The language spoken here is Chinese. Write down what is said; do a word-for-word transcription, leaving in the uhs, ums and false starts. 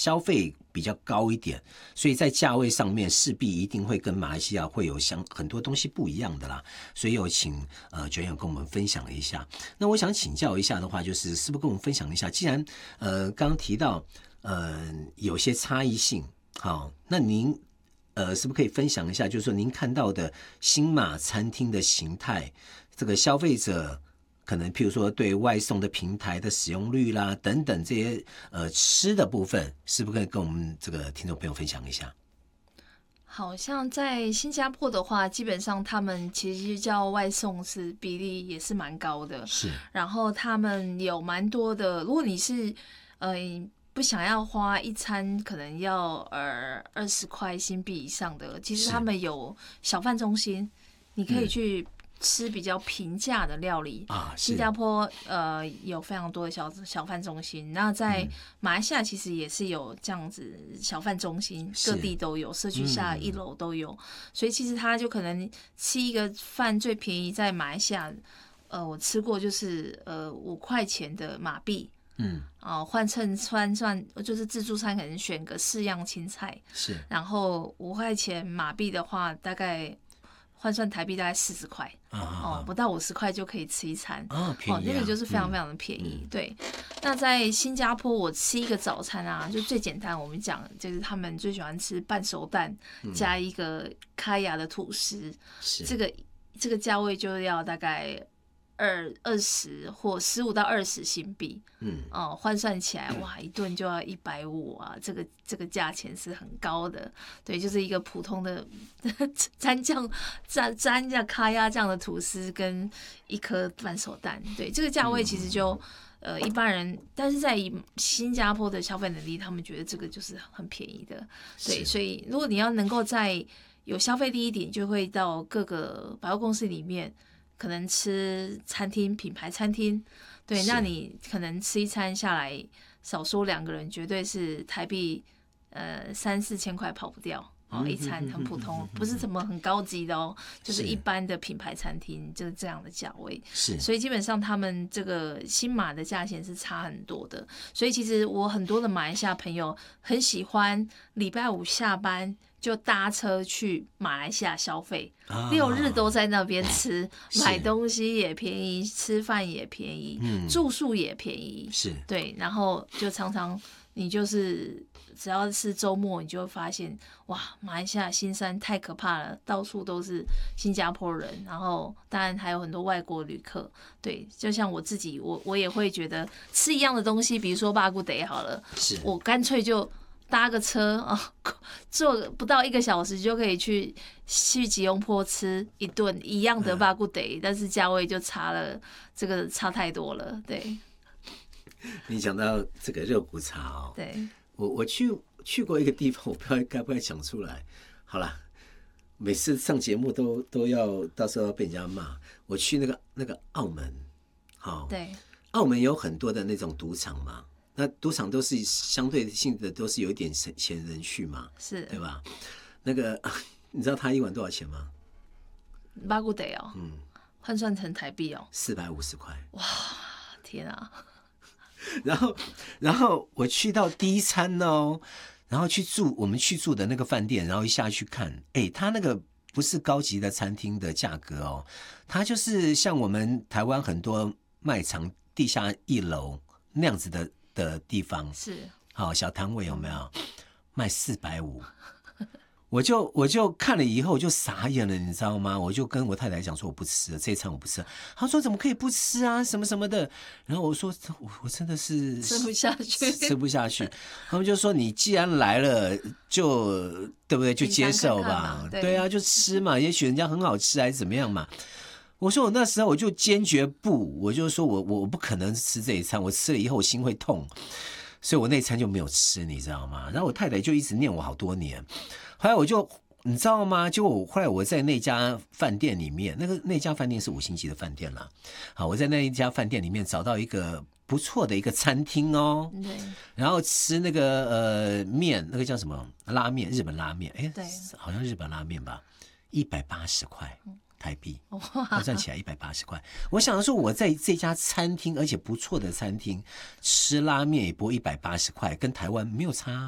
消费比较高一点，所以在价位上面势必一定会跟马来西亚会有相很多东西不一样的啦。所以有请呃卷友跟我们分享了一下。那我想请教一下的话，就是是不是跟我们分享一下，既然呃刚刚提到呃有些差异性，好，那您呃是不是可以分享一下，就是说您看到的新马餐厅的形态，这个消费者可能譬如说对外送的平台的使用率啦等等这些呃吃的部分，是不是可以跟我们这个听众朋友分享一下？ 好像在新加坡的话，基本上他们其实叫外送是比例也是蛮高的， 是。 然后他们有蛮多的，如果你是呃不想要花一餐可能要呃二十块新币以上的，其实他们有小贩中心，你可以去吃比较平价的料理啊。新加坡呃有非常多的小小贩中心，那在马来西亚其实也是有这样子小贩中心，各地都有，社区下一楼都有，所以其实他就可能吃一个饭最便宜在马来西亚，呃我吃过就是呃五块钱的马币。嗯，哦，换成换算就是自助餐，可能选个四样青菜，是，然后五块钱马币的话，大概换算台币大概四十块，啊啊啊哦，不到五十块就可以吃一餐，啊，便宜啊，哦，那个就是非常非常的便宜。嗯、对，那在新加坡，我吃一个早餐啊，就最简单，我们讲就是他们最喜欢吃半熟蛋、嗯、加一个开牙的吐司，这个这个价位就要大概。二二十或十五到二十新币，嗯，哦，换算起来，哇，一顿就要一百五啊，这个这个价钱是很高的，对，就是一个普通的蘸酱蘸蘸酱咖鸭酱的吐司跟一颗半熟蛋，对，这个价位其实就、嗯、呃一般人，但是在新加坡的消费能力，他们觉得这个就是很便宜的，对，所以如果你要能够在有消费力一点，就会到各个百货公司里面。可能吃餐厅品牌餐厅，对，那你可能吃一餐下来，少说两个人绝对是台币呃三四千块跑不掉哦，一餐很普通，不是什么很高级的哦，就是一般的品牌餐厅就是这样的价位，是，所以基本上他们这个新马的价钱是差很多的，所以其实我很多的马来西亚朋友很喜欢礼拜五下班。就搭车去马来西亚消费，啊、六日都在那边吃，买东西也便宜，吃饭也便宜，嗯、住宿也便宜，是对，然后就常常你就是只要是周末，你就会发现哇，马来西亚新山太可怕了，到处都是新加坡人，然后当然还有很多外国旅客，对，就像我自己，我我也会觉得吃一样的东西，比如说巴古德好了，是我干脆就。搭个车啊，坐不到一个小时就可以去去吉隆坡吃一顿一样的巴古德，嗯、但是价位就差了，这个差太多了。对， 你讲到这个肉骨茶哦， 对， 我我去去过一个地方，我不知道该不该讲出来。好啦，每次上节目都都要到时候要被人家骂。我去那个那个澳门，好，对，澳门有很多的那种赌场嘛。那赌场都是相对性的，都是有一点钱人去嘛，是，对吧？那个你知道他一碗多少钱吗？ 巴古德哦，嗯，换算成台币哦， 四百五十块。 哇，天啊！ 然后，然后我去到第一餐哦，然后去住我们去住的那个饭店，然后一下去看，哎，他那个不是高级的餐厅的价格哦，它就是像我们台湾很多卖场地下一楼那样子的。的地方是好小摊位有没有卖四百五？我就我就看了以后我就傻眼了，你知道吗？我就跟我太太讲说我不吃了，这一餐我不吃了。她说怎么可以不吃啊？什么什么的。然后我说我我真的是吃不下去， 吃不下去。他们就说你既然来了，就对不对？就接受吧。看看对, 对啊，就吃嘛，也许人家很好吃还是怎么样嘛。我说我那时候我就坚决不，我就说我我不可能吃这一餐，我吃了以后我心会痛，所以我那一餐就没有吃，你知道吗？然后我太太就一直念我好多年，后来我就你知道吗？就我后来我在那家饭店里面，那个那家饭店是五星级的饭店啦。好，我在那一家饭店里面找到一个不错的一个餐厅哦，对，然后吃那个呃面，那个叫什么拉面，日本拉面，哎，对，好像日本拉面吧，一百八十块。台币，换算起来一百八十块。我想说，我在这家餐厅，而且不错的餐厅吃拉面也不过一百八十块，跟台湾没有差。